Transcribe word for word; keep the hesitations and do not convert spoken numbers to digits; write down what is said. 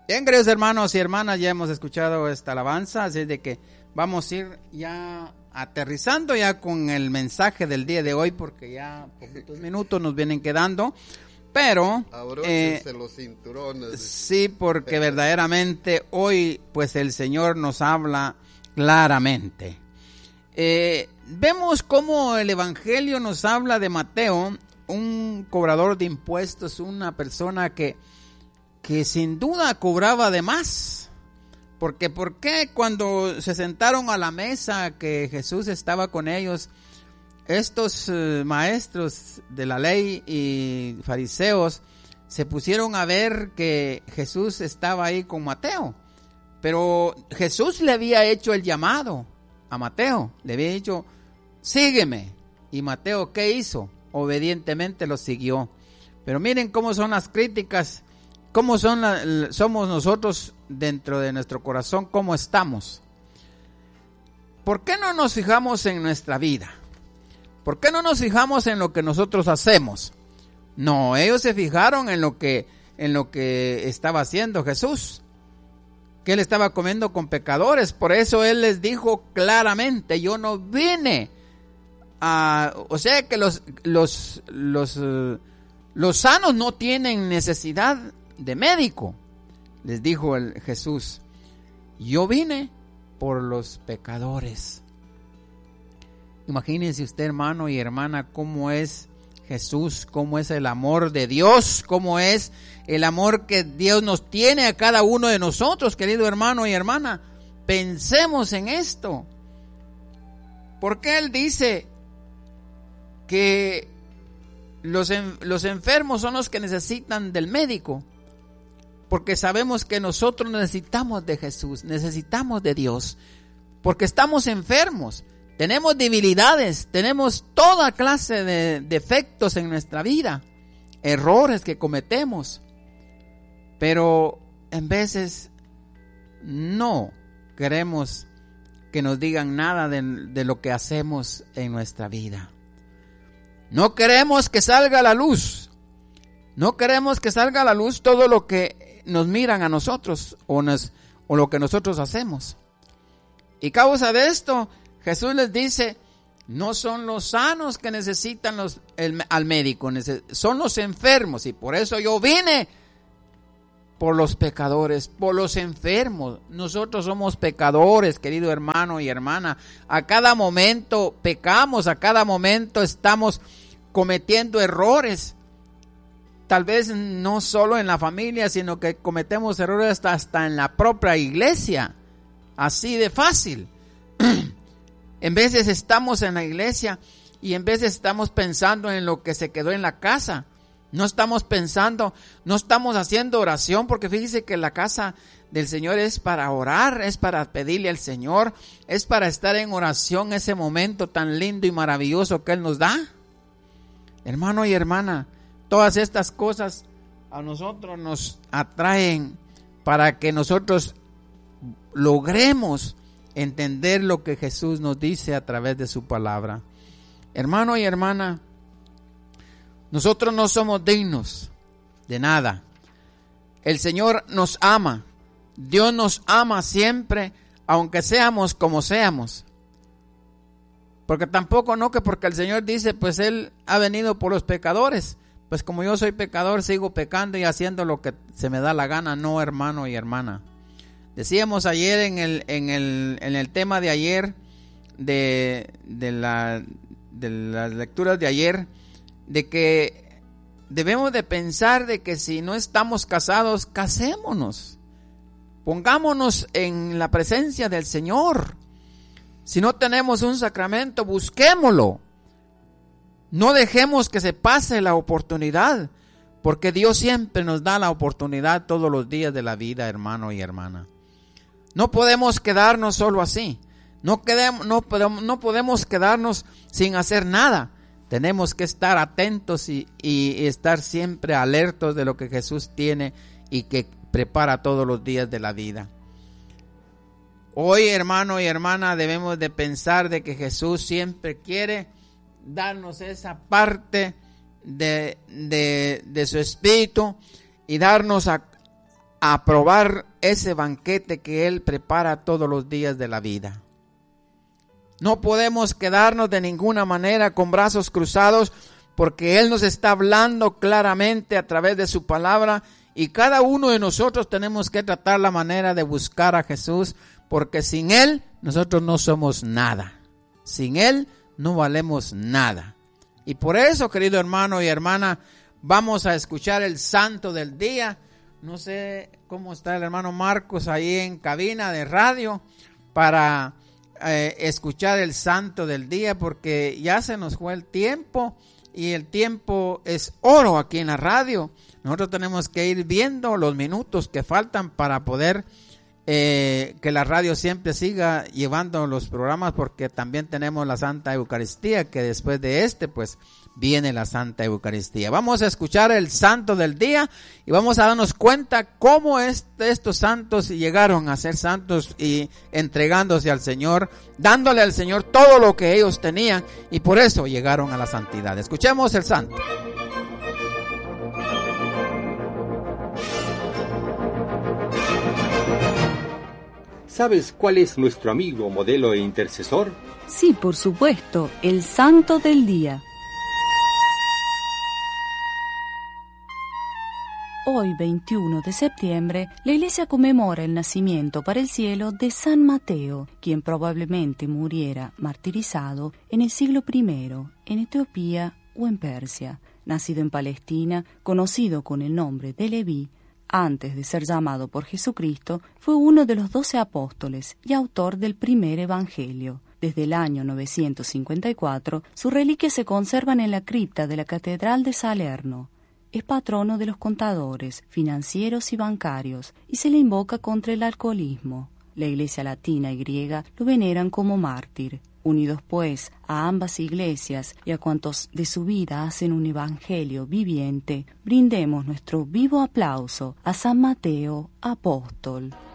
Bien, queridos hermanos y hermanas, ya hemos escuchado esta alabanza, así de que vamos a ir ya aterrizando ya con el mensaje del día de hoy, porque ya poquitos minutos nos vienen quedando, pero eh, los cinturones. Sí, porque verdaderamente hoy pues el Señor nos habla claramente. Eh, vemos cómo el Evangelio nos habla de Mateo, un cobrador de impuestos, una persona que que sin duda cobraba de más, porque ¿por qué cuando se sentaron a la mesa que Jesús estaba con ellos, estos uh, maestros de la ley y fariseos se pusieron a ver que Jesús estaba ahí con Mateo? Pero Jesús le había hecho el llamado a Mateo, le había dicho, sígueme, y Mateo, ¿qué hizo? Obedientemente lo siguió. Pero miren cómo son las críticas. ¿Cómo son la, somos nosotros dentro de nuestro corazón? ¿Cómo estamos? ¿Por qué no nos fijamos en nuestra vida? ¿Por qué no nos fijamos en lo que nosotros hacemos? No, ellos se fijaron en lo que, en lo que estaba haciendo Jesús, que él estaba comiendo con pecadores. Por eso él les dijo claramente, yo no vine a... O sea que los, los, los, uh, los sanos no tienen necesidad de médico, les dijo el Jesús, yo vine por los pecadores. Imagínense usted, hermano y hermana, cómo es Jesús, cómo es el amor de Dios, cómo es el amor que Dios nos tiene a cada uno de nosotros, querido hermano y hermana. Pensemos en esto. ¿Por qué Él dice que los, en, los enfermos son los que necesitan del médico? Porque sabemos que nosotros necesitamos de Jesús, necesitamos de Dios, porque estamos enfermos, tenemos debilidades, tenemos toda clase de defectos en nuestra vida, errores que cometemos, pero en veces no queremos que nos digan nada de, de lo que hacemos en nuestra vida. No queremos que salga a la luz, no queremos que salga a la luz todo lo que nos miran a nosotros o, nos, o lo que nosotros hacemos. Y causa de esto, Jesús les dice, no son los sanos que necesitan los, el, al médico, son los enfermos, y por eso yo vine por los pecadores, por los enfermos. Nosotros somos pecadores, querido hermano y hermana. A cada momento pecamos, a cada momento estamos cometiendo errores. Tal vez no solo en la familia, sino que cometemos errores hasta, hasta en la propia iglesia. Así de fácil. En veces estamos en la iglesia y en veces estamos pensando en lo que se quedó en la casa. No estamos pensando, no estamos haciendo oración, porque fíjese que la casa del Señor es para orar, es para pedirle al Señor, es para estar en oración, ese momento tan lindo y maravilloso que Él nos da. Hermano y hermana, todas estas cosas a nosotros nos atraen para que nosotros logremos entender lo que Jesús nos dice a través de su palabra. Hermano y hermana, nosotros no somos dignos de nada. El Señor nos ama. Dios nos ama siempre, aunque seamos como seamos. Porque tampoco no que porque el Señor dice, pues Él ha venido por los pecadores. Pues como yo soy pecador, sigo pecando y haciendo lo que se me da la gana. No, hermano y hermana. Decíamos ayer en el, en el, en el tema de ayer, de, de, la, de las lecturas de ayer, de que debemos de pensar de que si no estamos casados, casémonos. Pongámonos en la presencia del Señor. Si no tenemos un sacramento, busquémoslo. No dejemos que se pase la oportunidad, porque Dios siempre nos da la oportunidad todos los días de la vida, hermano y hermana. No podemos quedarnos solo así. No, quedemos, no, podemos, no podemos quedarnos sin hacer nada. Tenemos que estar atentos y, y estar siempre alertos de lo que Jesús tiene y que prepara todos los días de la vida. Hoy, hermano y hermana, debemos de pensar de que Jesús siempre quiere darnos esa parte de, de, de su espíritu y darnos a, a probar ese banquete que Él prepara todos los días de la vida. No podemos quedarnos de ninguna manera con brazos cruzados, porque Él nos está hablando claramente a través de su palabra, y cada uno de nosotros tenemos que tratar la manera de buscar a Jesús, porque sin Él nosotros no somos nada. Sin Él no valemos nada. Y por eso, querido hermano y hermana, vamos a escuchar el santo del día. No sé cómo está el hermano Marcos ahí en cabina de radio para eh, escuchar el santo del día, porque ya se nos fue el tiempo y el tiempo es oro aquí en la radio. Nosotros tenemos que ir viendo los minutos que faltan para poder eh, que la radio siempre siga llevando los programas, porque también tenemos la Santa Eucaristía, que después de este pues viene la Santa Eucaristía. Vamos a escuchar el santo del día y vamos a darnos cuenta cómo es, estos santos llegaron a ser santos y entregándose al Señor, dándole al Señor todo lo que ellos tenían, y por eso llegaron a la santidad. Escuchemos el santo. ¿Sabes cuál es nuestro amigo, modelo e intercesor? Sí, por supuesto, el santo del día. Hoy, veintiuno de septiembre, la Iglesia conmemora el nacimiento para el cielo de San Mateo, quien probablemente muriera martirizado en el siglo primero, en Etiopía o en Persia. Nacido en Palestina, conocido con el nombre de Leví, antes de ser llamado por Jesucristo, fue uno de los doce apóstoles y autor del primer evangelio. Desde el año novecientos cincuenta y cuatro, sus reliquias se conservan en la cripta de la Catedral de Salerno. Es patrono de los contadores, financieros y bancarios, y se le invoca contra el alcoholismo. La Iglesia latina y griega lo veneran como mártir. Unidos pues a ambas iglesias y a cuantos de su vida hacen un evangelio viviente, brindemos nuestro vivo aplauso a San Mateo, apóstol.